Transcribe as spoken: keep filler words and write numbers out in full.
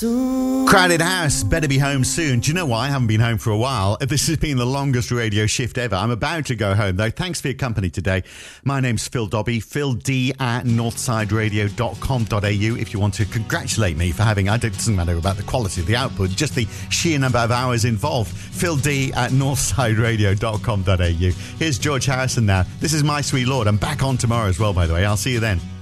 Crowded house, better be home soon. Do you know why? I haven't been home for a while. This has been the longest radio shift ever. I'm about to go home, though. Thanks for your company today. My name's Phil Dobby, Phil D at northside radio dot com dot a u if you want to congratulate me for having, I don't, it doesn't matter about the quality of the output, just the sheer number of hours involved. Phil D at northside radio dot com dot a u. Here's George Harrison now. This is My Sweet Lord. I'm back on tomorrow as well, by the way. I'll see you then.